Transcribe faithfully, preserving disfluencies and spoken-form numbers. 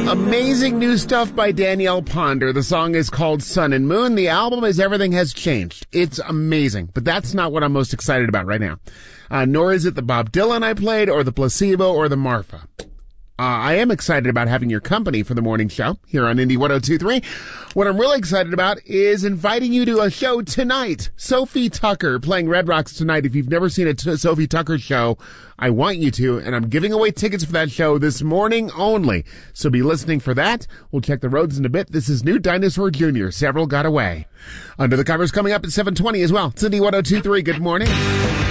Amazing new stuff by Danielle Ponder. The song is called Sun and Moon. The album is Everything Has Changed. It's amazing, but that's not what I'm most excited about right now. Uh, nor is it the Bob Dylan I played, or the Placebo, or the Marfa. Uh, I am excited about having your company for the morning show here on Indy one oh two point three. What I'm really excited about is inviting you to a show tonight. Sophie Tucker playing Red Rocks tonight. If you've never seen a t- Sophie Tucker show, I want you to, and I'm giving away tickets for that show this morning only. So be listening for that. We'll check the roads in a bit. This is New Dinosaur Junior Several Got Away. Under the Covers coming up at seven twenty as well. It's Indy one oh two point three. Good morning.